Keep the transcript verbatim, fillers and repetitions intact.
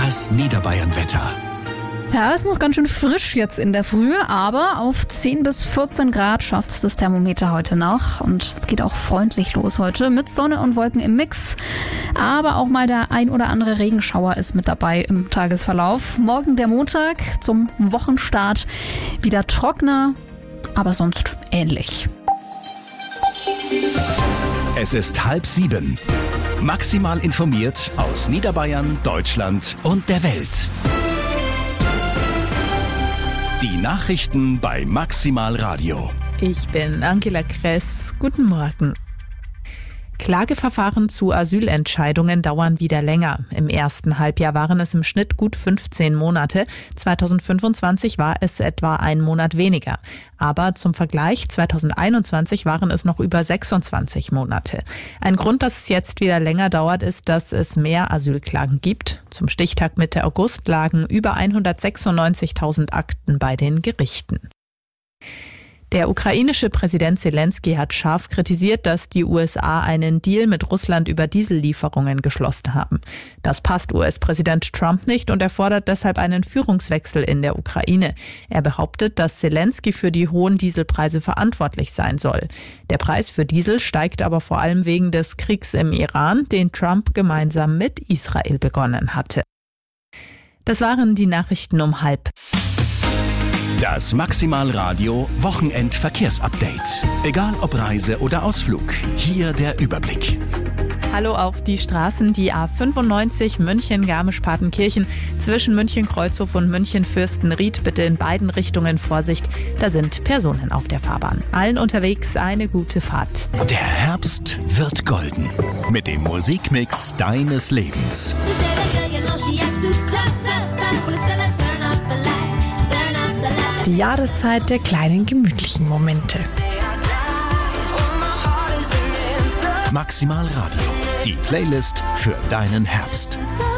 Das Niederbayern-Wetter. Ja, ist noch ganz schön frisch jetzt in der Früh, aber auf zehn bis vierzehn Grad schafft es das Thermometer heute noch. Und es geht auch freundlich los heute mit Sonne und Wolken im Mix. Aber auch mal der ein oder andere Regenschauer ist mit dabei im Tagesverlauf. Morgen der Montag zum Wochenstart wieder trockener, aber sonst ähnlich. Es ist halb sieben. Maximal informiert aus Niederbayern, Deutschland und der Welt. Die Nachrichten bei Maximal Radio. Ich bin Angela Kress. Guten Morgen. Klageverfahren zu Asylentscheidungen dauern wieder länger. Im ersten Halbjahr waren es im Schnitt gut fünfzehn Monate. zweitausendfünfundzwanzig war es etwa ein Monat weniger. Aber zum Vergleich, zweitausendeinundzwanzig waren es noch über sechsundzwanzig Monate. Ein Grund, dass es jetzt wieder länger dauert, ist, dass es mehr Asylklagen gibt. Zum Stichtag Mitte August lagen über hundertsechsundneunzigtausend Akten bei den Gerichten. Der ukrainische Präsident Zelensky hat scharf kritisiert, dass die U S A einen Deal mit Russland über Diesellieferungen geschlossen haben. Das passt U S-Präsident Trump nicht und er fordert deshalb einen Führungswechsel in der Ukraine. Er behauptet, dass Zelensky für die hohen Dieselpreise verantwortlich sein soll. Der Preis für Diesel steigt aber vor allem wegen des Kriegs im Iran, den Trump gemeinsam mit Israel begonnen hatte. Das waren die Nachrichten um halb. Das Maximal Radio Wochenend-Verkehrsupdate. Egal ob Reise oder Ausflug, hier der Überblick. Hallo auf die Straßen, die A fünfundneunzig München-Garmisch-Partenkirchen zwischen München-Kreuzhof und München-Fürstenried. Bitte in beiden Richtungen Vorsicht, da sind Personen auf der Fahrbahn. Allen unterwegs eine gute Fahrt. Der Herbst wird golden mit dem Musikmix deines Lebens. Die Jahreszeit der kleinen gemütlichen Momente. Maximal Radio, die Playlist für deinen Herbst.